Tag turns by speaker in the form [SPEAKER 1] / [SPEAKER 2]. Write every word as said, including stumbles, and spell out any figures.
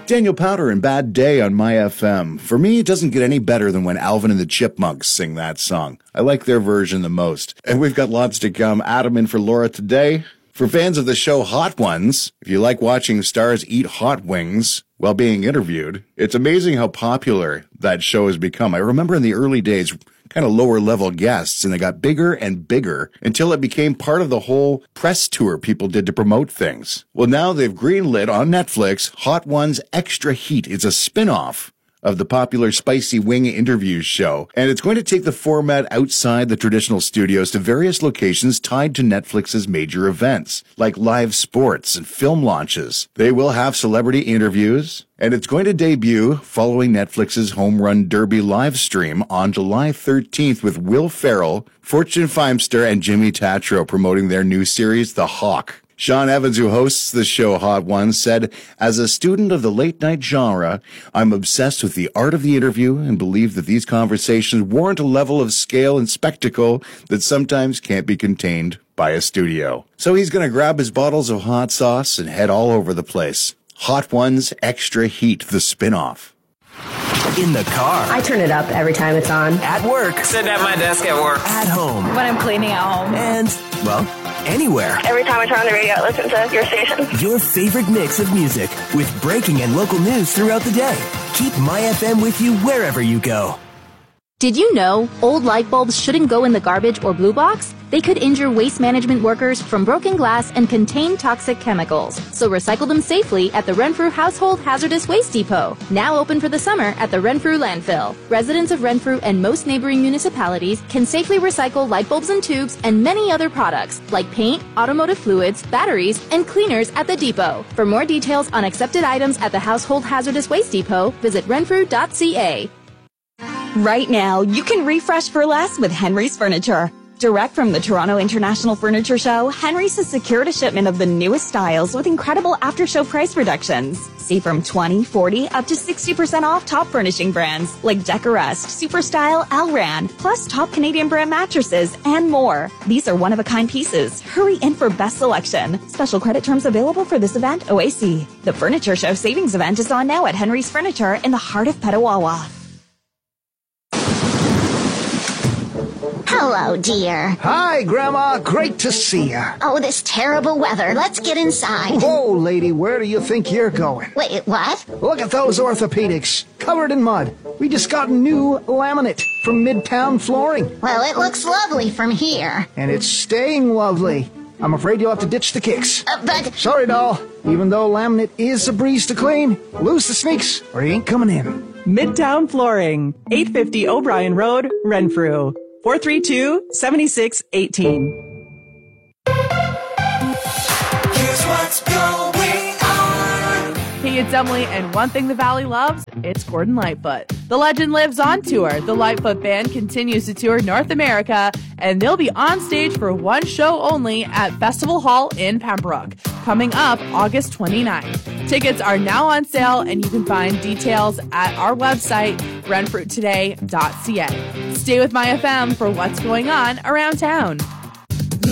[SPEAKER 1] Daniel Powder and Bad Day on My F M. For me, it doesn't get any better than when Alvin and the Chipmunks sing that song. I like their version the most. And we've got lots to come. Adam in for Laura today. For fans of the show Hot Ones, if you like watching stars eat hot wings while being interviewed, it's amazing how popular that show has become. I remember in the early days, kind of lower level guests, and they got bigger and bigger until it became part of the whole press tour people did to promote things. Well, now they've greenlit on Netflix Hot Ones Extra Heat. It's a spin-off of the popular Spicy Wing Interviews show, and it's going to take the format outside the traditional studios to various locations tied to Netflix's major events, like live sports and film launches. They will have celebrity interviews, and it's going to debut following Netflix's Home Run Derby live stream on July thirteenth with Will Ferrell, Fortune Feimster, and Jimmy Tatro promoting their new series, The Hawk. Sean Evans, who hosts the show Hot Ones, said, "As a student of the late-night genre, I'm obsessed with the art of the interview and believe that these conversations warrant a level of scale and spectacle that sometimes can't be contained by a studio." So he's going to grab his bottles of hot sauce and head all over the place. Hot Ones Extra Heat, the spin-off.
[SPEAKER 2] In the car.
[SPEAKER 3] I turn it up every time it's on.
[SPEAKER 2] At work.
[SPEAKER 4] Sit at my desk at work.
[SPEAKER 2] At home.
[SPEAKER 5] When I'm cleaning at home.
[SPEAKER 2] And, well, anywhere.
[SPEAKER 6] Every time I turn on the radio, I listen to your station.
[SPEAKER 2] Your favorite mix of music with breaking and local news throughout the day. Keep My F M with you wherever you go.
[SPEAKER 7] Did you know old light bulbs shouldn't go in the garbage or blue box? They could injure waste management workers from broken glass and contain toxic chemicals. So recycle them safely at the Renfrew Household Hazardous Waste Depot, now open for the summer at the Renfrew Landfill. Residents of Renfrew and most neighboring municipalities can safely recycle light bulbs and tubes and many other products like paint, automotive fluids, batteries, and cleaners at the depot. For more details on accepted items at the Household Hazardous Waste Depot, visit renfrew dot c a.
[SPEAKER 8] Right now, you can refresh for less with Henry's Furniture. Direct from the Toronto International Furniture Show, Henry's has secured a shipment of the newest styles with incredible after-show price reductions. See from twenty, forty, up to sixty percent off top furnishing brands like Decorest, Superstyle, Alran, plus top Canadian brand mattresses and more. These are one-of-a-kind pieces. Hurry in for best selection. Special credit terms available for this event, O A C. The Furniture Show Savings Event is on now at Henry's Furniture in the heart of Petawawa.
[SPEAKER 9] Hello, dear.
[SPEAKER 10] Hi, Grandma. Great to see you.
[SPEAKER 9] Oh, this terrible weather. Let's get inside.
[SPEAKER 10] Whoa, lady, where do you think you're going?
[SPEAKER 9] Wait, what?
[SPEAKER 10] Look at those orthopedics, covered in mud. We just got new laminate from Midtown Flooring.
[SPEAKER 9] Well, it looks lovely from here.
[SPEAKER 10] And it's staying lovely. I'm afraid you'll have to ditch the kicks.
[SPEAKER 9] Uh, but...
[SPEAKER 10] Sorry, doll. Even though laminate is a breeze to clean, lose the sneaks or you ain't coming in.
[SPEAKER 11] Midtown Flooring, eight fifty O'Brien Road, Renfrew. four three two, seven six one eight. Here's
[SPEAKER 12] what's going on.
[SPEAKER 5] Hey, it's Emily, and one thing the Valley loves, it's Gordon Lightfoot. The legend lives on tour. The Lightfoot Band continues to tour North America, and they'll be on stage for one show only at Festival Hall in Pembroke, coming up August twenty-ninth. Tickets are now on sale, and you can find details at our website, renfrew today dot c a. Stay with My F M for what's going on around town.